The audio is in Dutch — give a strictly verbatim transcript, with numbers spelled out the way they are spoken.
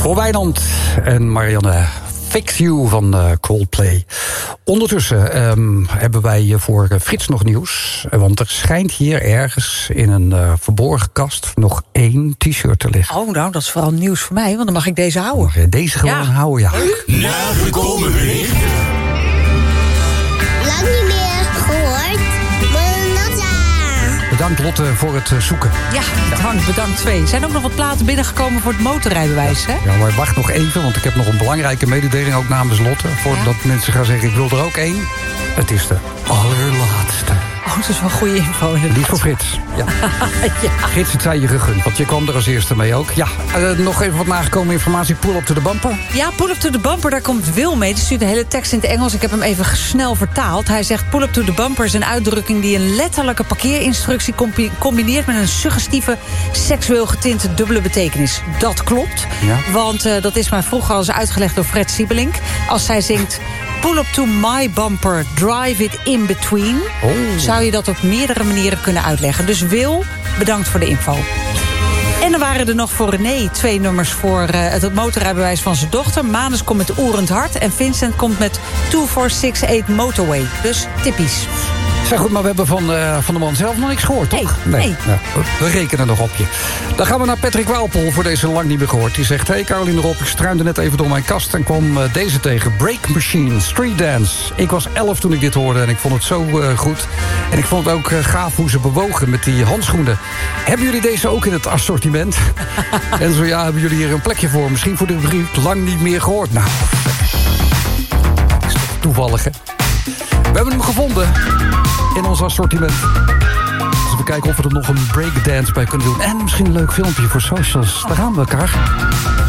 Voor Wijnand en Marianne, Fix You van uh, Coldplay. Ondertussen um, hebben wij voor uh, Frits nog nieuws. Want er schijnt hier ergens in een uh, verborgen kast nog één t-shirt te liggen. Oh, nou, dat is vooral nieuws voor mij, want dan mag ik deze houden. Mag je deze gewoon ja. houden, ja. Nagekomen berichten. Lang niet meer gehoord. Bedankt Lotte voor het zoeken. Ja, bedankt, bedankt twee. Er zijn ook nog wat platen binnengekomen voor het motorrijbewijs, hè? Ja, maar wacht nog even, want ik heb nog een belangrijke mededeling ook namens Lotte. Voordat ja? mensen gaan zeggen, ik wil er ook één. Het is de allerlaatste. Oh, dat is wel goede info. Die is voor Frits. Ja. ja. Frits, het zei je gegund, want je kwam er als eerste mee ook. Ja, uh, nog even wat nagekomen informatie. Pull up to the bumper. Ja, pull up to the bumper, daar komt Wil mee. Die stuurt de hele tekst in het Engels. Ik heb hem even snel vertaald. Hij zegt, pull up to the bumper is een uitdrukking die een letterlijke parkeerinstructie combineert met een suggestieve, seksueel getinte dubbele betekenis. Dat klopt, ja. want uh, dat is mij vroeger al eens uitgelegd door Fred Siebelink. Als zij zingt, pull up to my bumper, drive it in between. Oh. Zou je dat op meerdere manieren kunnen uitleggen. Dus Wil, bedankt voor de info. En er waren er nog voor René twee nummers voor uh, het motorrijbewijs van zijn dochter. Manus komt met Oerend Hart en Vincent komt met twee vier zes acht Motorway. Dus tippies. Zeg goed, maar we hebben van, uh, van de man zelf nog niks gehoord, toch? Nee. nee. Ja, we rekenen nog op je. Dan gaan we naar Patrick Waalpol, voor deze lang niet meer gehoord. Die zegt, hey Caroline Rob, ik struinde net even door mijn kast en kwam uh, deze tegen. Break Machine, Street Dance. Ik was elf toen ik dit hoorde en ik vond het zo uh, goed. En ik vond het ook uh, gaaf hoe ze bewogen met die handschoenen. Hebben jullie deze ook in het assortiment? En zo ja, hebben jullie hier een plekje voor? Misschien voor de rubriek lang niet meer gehoord. Nou, is toch toevallig, hè? We hebben hem gevonden in ons assortiment. Dus we kijken of we er nog een breakdance bij kunnen doen. En misschien een leuk filmpje voor socials. Daar gaan we elkaar.